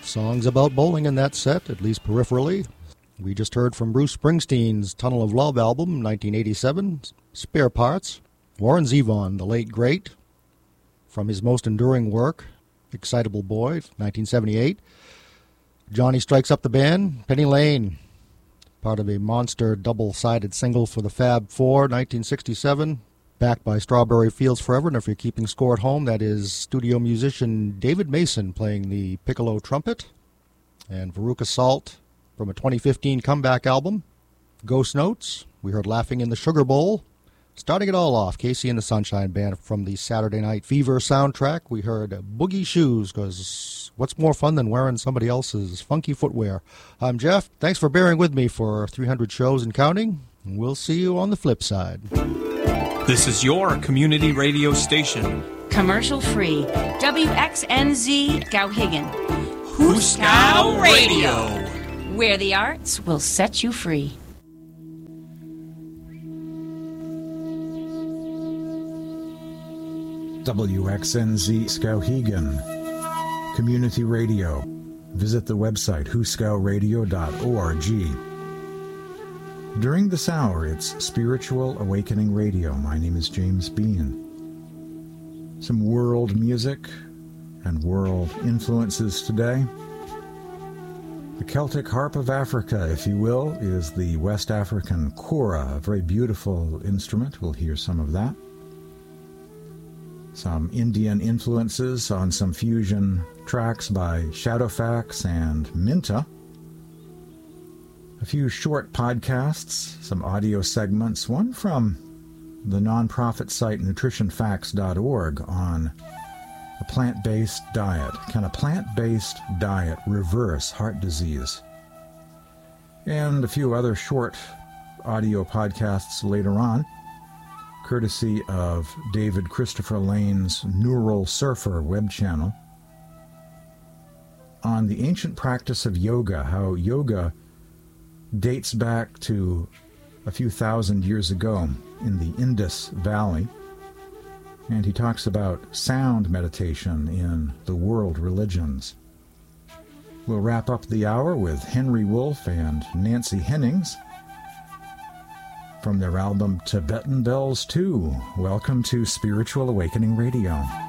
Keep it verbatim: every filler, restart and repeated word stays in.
songs about bowling in that set, at least peripherally. We just heard from Bruce Springsteen's Tunnel of Love album, nineteen eighty-seven, Spare Parts. Warren Zevon, the late great, from his most enduring work, Excitable Boy, nineteen seventy-eight. Johnny Strikes Up the Band, Penny Lane, part of a monster double-sided single for the Fab Four, nineteen sixty-seven. Backed by Strawberry Fields Forever, and if you're keeping score at home, that is studio musician David Mason playing the piccolo trumpet. And Veruca Salt from a twenty fifteen comeback album, Ghost Notes. We heard Laughing in the Sugar Bowl. Starting it all off, Casey and the Sunshine Band from the Saturday Night Fever soundtrack. We heard Boogie Shoes, because what's more fun than wearing somebody else's funky footwear? I'm Jeff. Thanks for bearing with me for three hundred shows and counting. And we'll see you on the flip side. This is your community radio station. Commercial free. W X N Z Skowhegan. Huskow Radio. Where the arts will set you free. W X N Z Skowhegan. Community Radio. Visit the website huskow radio dot org. During this hour, it's Spiritual Awakening Radio. My name is James Bean. Some world music and world influences today. The Celtic harp of Africa, if you will, is the West African kora, a very beautiful instrument. We'll hear some of that. Some Indian influences on some fusion tracks by Shadowfax and Minta. A few short podcasts, some audio segments, one from the nonprofit site nutrition facts dot org on a plant-based diet. Can a plant-based diet reverse heart disease? And a few other short audio podcasts later on, courtesy of David Christopher Lane's Neural Surfer web channel, on the ancient practice of yoga, how yoga dates back to a few thousand years ago in the Indus Valley, and he talks about sound meditation in the world religions. We'll wrap up the hour with Henry Wolf and Nancy Hennings from their album Tibetan Bells two. Welcome to Spiritual Awakening Radio.